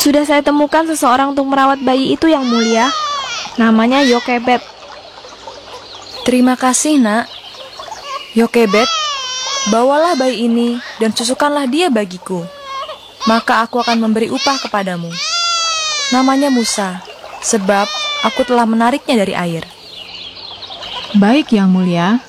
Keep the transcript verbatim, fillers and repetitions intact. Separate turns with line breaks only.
Sudah saya temukan seseorang untuk merawat bayi itu, Yang Mulia. Namanya Yokebet.
Terima kasih, Nak. Yokebet, bawalah bayi ini dan susukanlah dia bagiku. Maka aku akan memberi upah kepadamu. Namanya Musa, sebab aku telah menariknya dari air.
Baik, Yang Mulia.